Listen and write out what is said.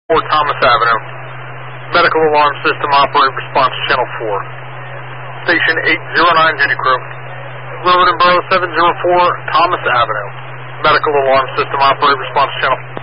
Thomas Avenue. Medical alarm system operate response channel 4. Station 809 duty crew. Road and Borough 704 Thomas Avenue. Medical alarm system operate response channel